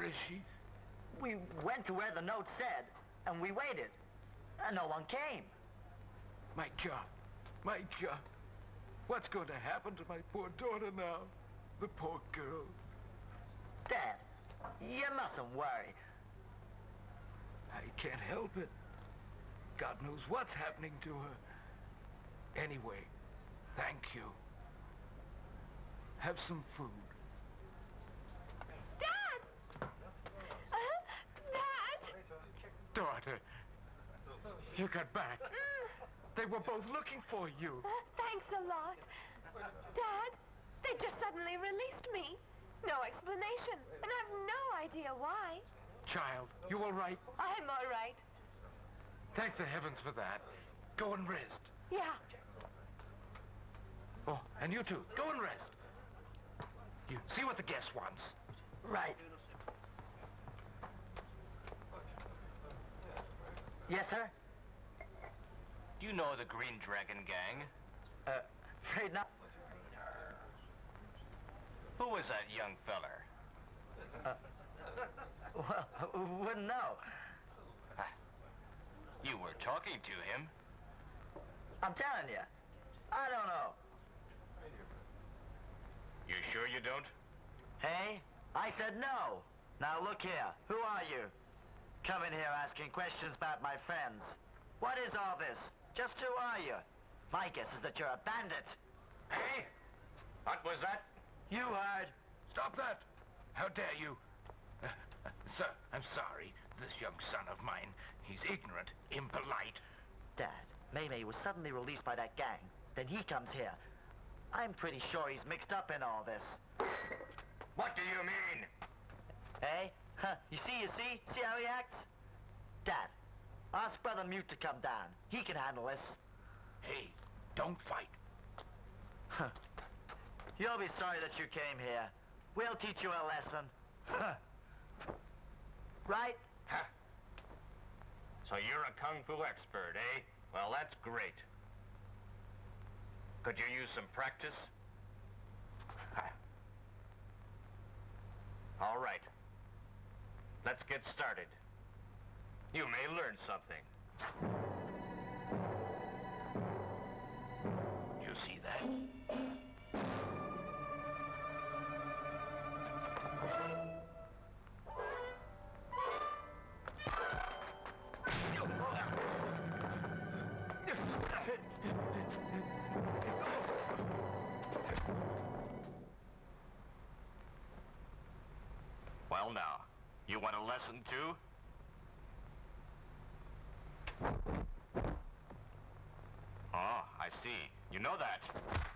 is she? We went to where the note said, and we waited. And no one came. My God. My God. What's going to happen to my poor daughter now? The poor girl. Dad, you mustn't worry. I can't help it. God knows what's happening to her. Anyway, thank you. Have some food. Dad! Dad! Daughter, you got back. They were both looking for you. Thanks a lot. Dad, they just suddenly released me. No explanation, and I have no idea why. Child, you all right? I'm all right. Thank the heavens for that. Go and rest. Yeah. Oh, and you too. Go and rest. You see what the guest wants. Right. Yes, sir? Do you know the Green Dragon Gang? Afraid not. Who was that young feller? Well, wouldn't know. You were talking to him. I'm telling you, I don't know. You sure you don't? Hey, I said no. Now look here, who are you? Coming here asking questions about my friends. What is all this? Just who are you? My guess is that you're a bandit. Hey! What was that? You heard. Stop that! How dare you? Sir, I'm sorry. This young son of mine, he's ignorant, impolite. Dad, Maymay was suddenly released by that gang. Then he comes here. I'm pretty sure he's mixed up in all this. What do you mean? Hey? Huh, you see? See how he acts? Dad, ask Brother Mute to come down. He can handle this. Hey, don't fight. Huh. You'll be sorry that you came here. We'll teach you a lesson. Huh. Right? Huh. So you're a kung fu expert, eh? Well, that's great. Could you use some practice? All right. Let's get started. You may learn something. You see that? Well, now, you want a lesson too? Oh, I see. You know that.